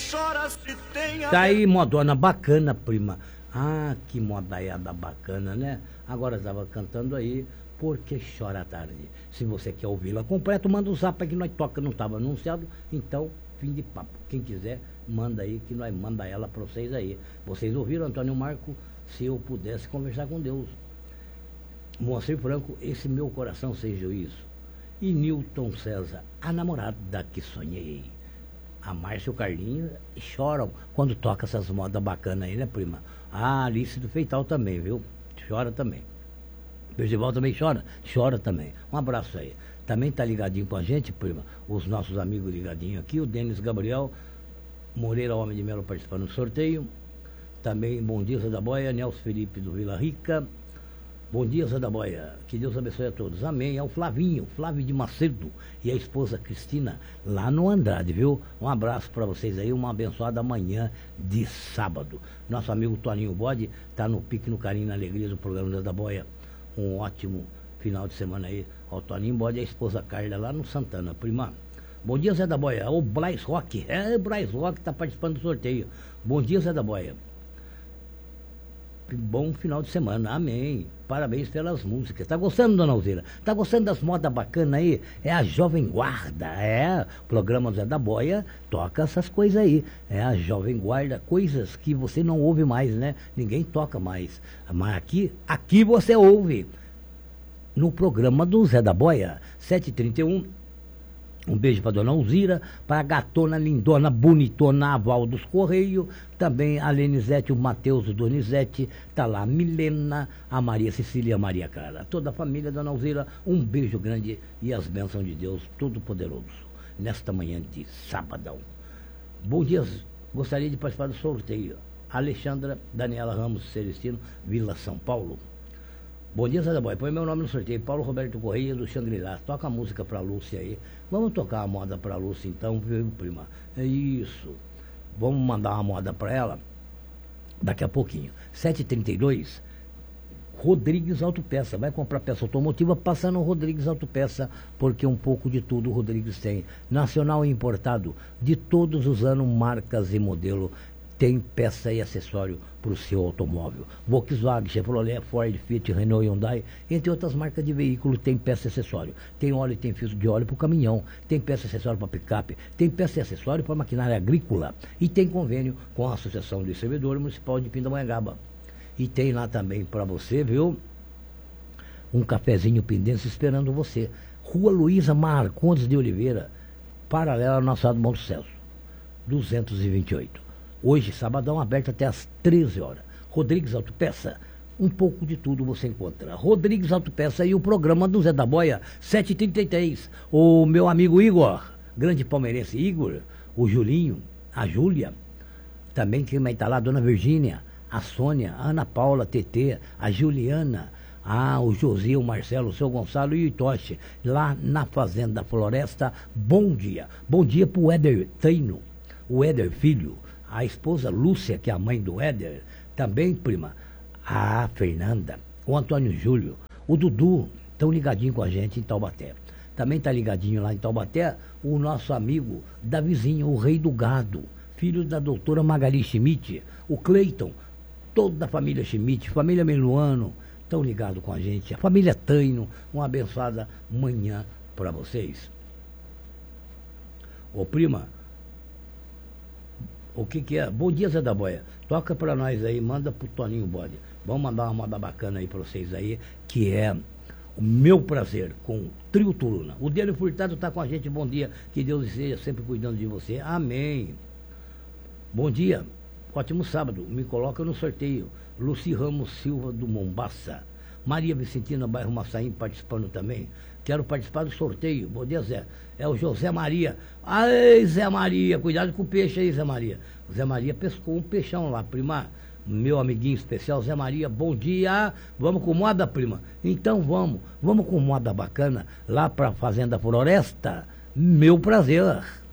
Tá aí, modona bacana, prima. Ah, que modaiada bacana, né? Agora estava cantando aí, Porque Chora à Tarde. Se você quer ouvi-la completa, manda um zap que nós toca, não estava anunciado, então, fim de papo. Quem quiser, manda aí, que nós manda ela para vocês aí. Vocês ouviram, Antônio Marco? Se eu pudesse conversar com Deus. Moacir Franco, esse meu coração sem juízo. E Newton César, a namorada que sonhei. A Márcia e o Carlinhos choram quando toca essas modas bacanas aí, né, prima? A Alice do Feital também, viu? Chora também. Percival também chora? Chora também. Um abraço aí. Também tá ligadinho com a gente, prima, os nossos amigos ligadinhos aqui, o Denis Gabriel Moreira Homem de Melo participando do sorteio. Também, bom dia, Zé da Boia, Nelson Felipe do Vila Rica. Bom dia, Zé da Boia. Que Deus abençoe a todos. Amém. É o Flavinho, Flávio de Macedo e a esposa Cristina, lá no Andrade, viu? Um abraço para vocês aí, uma abençoada manhã de sábado. Nosso amigo Toninho Bode tá no pique, no carinho, na alegria do programa Zé da Boia. Um ótimo final de semana aí ao Toninho Bode e a esposa Carla lá no Santana, prima. Bom dia, Zé da Boia. O Braz Rock. O Braz Rock tá participando do sorteio. Bom dia, Zé da Boia. Bom final de semana, amém. Parabéns pelas músicas. Tá gostando, dona Alzira? Tá gostando das modas bacanas aí? É a Jovem Guarda, o programa do Zé da Boia toca essas coisas aí. É a Jovem Guarda, coisas que você não ouve mais, né? Ninguém toca mais. Mas aqui você ouve. No programa do Zé da Boia, 7h31. Um beijo para dona Alzira, para a gatona, lindona, bonitona, Aval dos Correios, também a Lenizete, o Matheus, o Donizete, tá lá a Milena, a Maria Cecília e a Maria Clara. Toda a família, dona Alzira, um beijo grande e as bênçãos de Deus Todo-Poderoso, nesta manhã de sabadão. Bom dia, gostaria de participar do sorteio. Alexandra Daniela Ramos Celestino, Vila São Paulo. Bom dia, Zé da Boia. Põe meu nome no sorteio. Paulo Roberto Correia, do Xangri-Lá. Toca a música pra Lúcia aí. Vamos tocar a moda pra Lúcia então, viu, prima? É isso. Vamos mandar uma moda pra ela daqui a pouquinho. 7h32, Rodrigues Autopeça. Vai comprar peça automotiva, passa no Rodrigues Autopeça, porque um pouco de tudo o Rodrigues tem. Nacional e importado, de todos os anos, marcas e modelo. Tem peça e acessório para o seu automóvel. Volkswagen, Chevrolet, Ford, Fiat, Renault e Hyundai, entre outras marcas de veículo, tem peça e acessório. Tem óleo e tem filtro de óleo para o caminhão. Tem peça e acessório para picape. Tem peça e acessório para maquinária agrícola. E tem convênio com a Associação do Distribuidor Municipal de Pindamonhangaba. E tem lá também para você, viu? Um cafezinho Pindense esperando você. Rua Luísa Marcondes de Oliveira, paralela ao nosso Bom Sucesso, 228. Hoje, sabadão, aberto até às 13 horas. Rodrigues Autopeça, um pouco de tudo você encontra. Rodrigues Autopeça e o programa do Zé da Boia, 7h33. O meu amigo Igor, grande palmeirense Igor, o Julinho, a Júlia, também quem vai estar lá, a dona Virgínia, a Sônia, a Ana Paula, a Tetê, a Juliana, o Josi, o Marcelo, o seu Gonçalo e o Itoche, lá na Fazenda Floresta. Bom dia. Bom dia pro Éder Taino, o Éder Filho, a esposa Lúcia, que é a mãe do Éder, também, prima, a Fernanda, o Antônio Júlio, o Dudu, estão ligadinho com a gente em Taubaté. Também está ligadinho lá em Taubaté o nosso amigo Davizinho, o rei do gado, filho da doutora Magali Schmidt, o Cleiton, toda a família Schmidt, família Meluano, estão ligados com a gente, a família Taino, uma abençoada manhã para vocês. Ô prima, o que é? Bom dia, Zé da Boia. Toca pra nós aí, manda pro Toninho Bode. Vamos mandar uma moda bacana aí pra vocês aí, que é o Meu Prazer, com o Trio Turuna. O Délio Furtado tá com a gente, bom dia. Que Deus esteja sempre cuidando de você. Amém. Bom dia, ótimo sábado. Me coloca no sorteio. Luci Ramos Silva, do Mombaça. Maria Vicentina, bairro Massaim, participando também. Quero participar do sorteio. Bom dia, Zé. É o José Maria. Ai, Zé Maria, cuidado com o peixe aí, Zé Maria. O Zé Maria pescou um peixão lá, prima. Meu amiguinho especial, Zé Maria, bom dia. Vamos com moda, prima? Então vamos com moda bacana lá pra Fazenda Floresta. Meu prazer.